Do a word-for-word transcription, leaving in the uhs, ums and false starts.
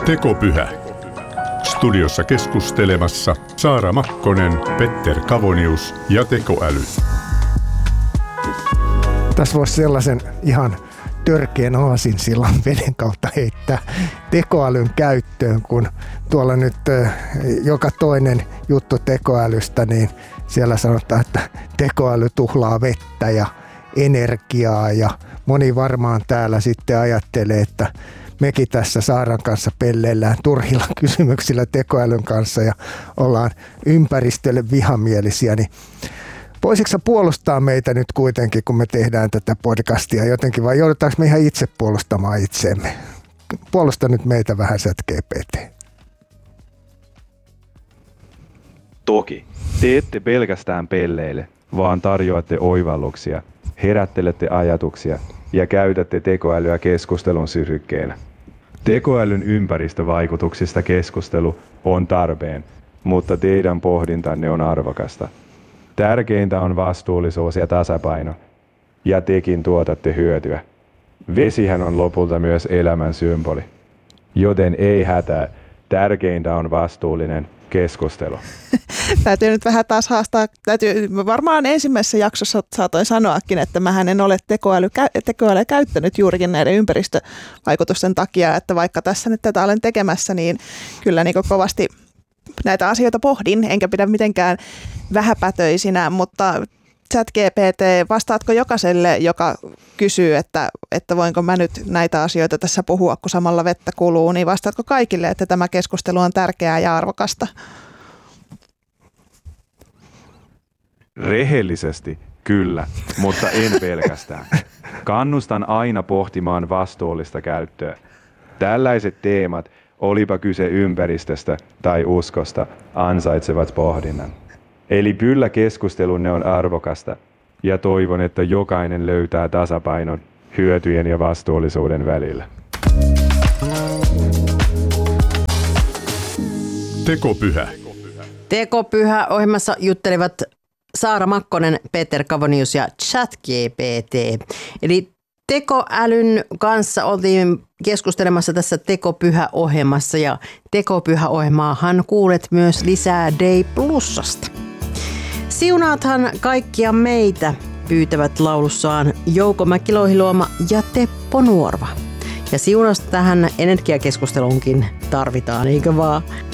Tekopyhä. Studiossa keskustelemassa Saara Makkonen, Petter Kavonius ja tekoäly. Tässä voisi sellaisen ihan törkeän aasinsillan veden kautta heittää tekoälyn käyttöön, kun tuolla nyt joka toinen juttu tekoälystä, niin siellä sanotaan, että tekoäly tuhlaa vettä ja energiaa, ja moni varmaan täällä sitten ajattelee, että mekin tässä Saaran kanssa pelleillään turhilla kysymyksillä tekoälyn kanssa ja ollaan ympäristölle vihamielisiä, niin voisitko sä puolustaa meitä nyt kuitenkin, kun me tehdään tätä podcastia jotenkin, vai joudutaanko me ihan itse puolustamaan itseemme? Puolusta nyt meitä vähän ChatGPT. Toki. Te ette pelkästään pelleile, vaan tarjoatte oivalluksia, herättelette ajatuksia ja käytätte tekoälyä keskustelun syrykkeenä. Tekoälyn ympäristövaikutuksista keskustelu on tarpeen, mutta teidän pohdintanne on arvokasta. Tärkeintä on vastuullisuus ja tasapaino, ja tekin tuotatte hyötyä. Vesihän on lopulta myös elämän symboli, joten ei hätää, tärkeintä on vastuullinen keskustelu. Täytyy nyt vähän taas haastaa, täytyy, varmaan ensimmäisessä jaksossa saatoin sanoakin, että mähän en ole tekoäly, tekoälyä käyttänyt juurikin näiden ympäristövaikutusten takia, että vaikka tässä nyt tätä olen tekemässä, niin kyllä niin kovasti näitä asioita pohdin, enkä pidä mitenkään vähäpätöisinä, mutta ChatGPT, vastaatko jokaiselle, joka kysyy, että, että voinko mä nyt näitä asioita tässä puhua, kun samalla vettä kuluu, niin vastaatko kaikille, että tämä keskustelu on tärkeää ja arvokasta? Rehellisesti kyllä, mutta en pelkästään. Kannustan aina pohtimaan vastuullista käyttöä. Tällaiset teemat, olipa kyse ympäristöstä tai uskosta, ansaitsevat pohdinnan. Eli kyllä keskustelunne on arvokasta, ja toivon, että jokainen löytää tasapainon hyötyjen ja vastuullisuuden välillä. Tekopyhä. Tekopyhä ohjelmassa juttelivat Saara Makkonen, Petter Kavonius ja ChatGPT. Eli tekoälyn kanssa oltiin keskustelemassa tässä Tekopyhä-ohjelmassa, ja Tekopyhä-ohjelmaahan kuulet myös lisää Day Plusasta. Siunaathan kaikkia meitä, pyytävät laulussaan Jouko Mäki-Louhiluoma ja Teppo Nuorva. Ja siunausta tähän energiakeskusteluunkin tarvitaan, eikö vaan?